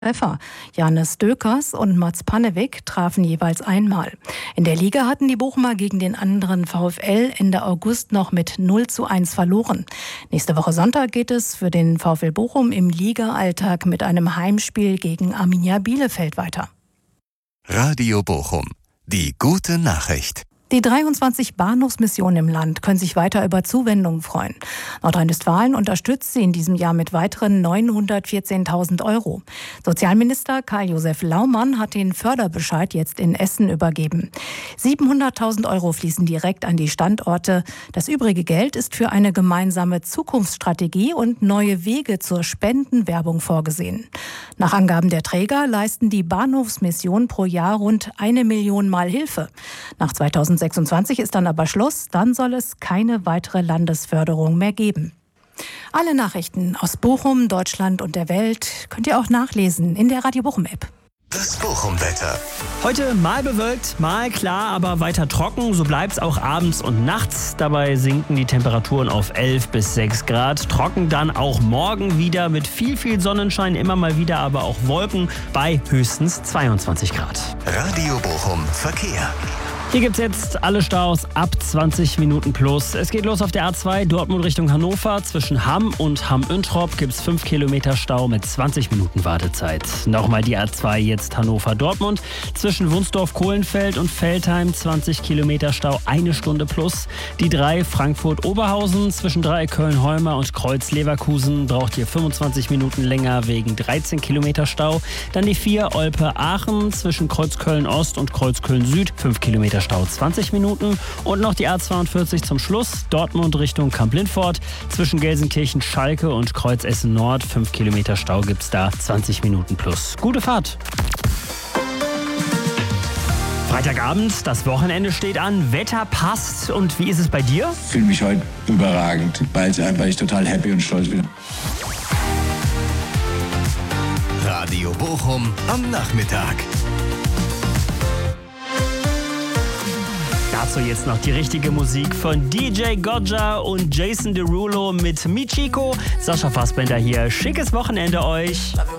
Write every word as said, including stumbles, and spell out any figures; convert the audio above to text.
Treffer. Janis Dökers und Mats Pannewick trafen jeweils einmal. In der Liga hatten die Bochumer gegen den anderen VfL Ende August noch mit null zu eins verloren. Nächste Woche Sonntag geht es für den VfL Bochum im Liga-Alltag mit einem Heimspiel gegen Arminia Bielefeld weiter. Radio Bochum. Die gute Nachricht. Die dreiundzwanzig Bahnhofsmissionen im Land können sich weiter über Zuwendungen freuen. Nordrhein-Westfalen unterstützt sie in diesem Jahr mit weiteren neunhundertvierzehntausend Euro. Sozialminister Karl-Josef Laumann hat den Förderbescheid jetzt in Essen übergeben. siebenhunderttausend Euro fließen direkt an die Standorte. Das übrige Geld ist für eine gemeinsame Zukunftsstrategie und neue Wege zur Spendenwerbung vorgesehen. Nach Angaben der Träger leisten die Bahnhofsmissionen pro Jahr rund eine Million Mal Hilfe. Nach zweitausendsechsundzwanzig ist dann aber Schluss, dann soll es keine weitere Landesförderung mehr geben. Alle Nachrichten aus Bochum, Deutschland und der Welt könnt ihr auch nachlesen in der Radio Bochum App. Das Bochum-Wetter. Heute mal bewölkt, mal klar, aber weiter trocken. So bleibt es auch abends und nachts. Dabei sinken die Temperaturen auf elf bis sechs Grad. Trocken dann auch morgen wieder mit viel, viel Sonnenschein. Immer mal wieder aber auch Wolken bei höchstens zweiundzwanzig Grad. Radio Bochum Verkehr. Hier gibt's jetzt alle Staus ab zwanzig Minuten plus. Es geht los auf der A zwei Dortmund Richtung Hannover. Zwischen Hamm und Hamm-Üntrop gibt's fünf Kilometer Stau mit zwanzig Minuten Wartezeit. Nochmal die A zwei jetzt Hannover-Dortmund. Zwischen Wunsdorf-Kohlenfeld und Veltheim zwanzig Kilometer Stau, eine Stunde plus. Die drei Frankfurt-Oberhausen zwischen Dreieck Köln-Holmer und Kreuz-Leverkusen braucht ihr fünfundzwanzig Minuten länger wegen dreizehn Kilometer Stau. Dann die vier Olpe-Aachen zwischen Kreuz-Köln-Ost und Kreuz-Köln-Süd, fünf Kilometer Stau, zwanzig Minuten. Und noch die A zweiundvierzig zum Schluss, Dortmund Richtung Kamp-Lindfort. Zwischen Gelsenkirchen-Schalke und Kreuz-Essen-Nord, fünf Kilometer Stau gibt's da, zwanzig Minuten plus. Gute Fahrt! Freitagabend, das Wochenende steht an, Wetter passt. Und wie ist es bei dir? Ich fühle mich heute überragend, weil ich total happy und stolz bin. Radio Bochum am Nachmittag. Dazu jetzt noch die richtige Musik von D J Goggia und Jason Derulo mit Michiko. Sascha Fassbender hier. Schickes Wochenende euch.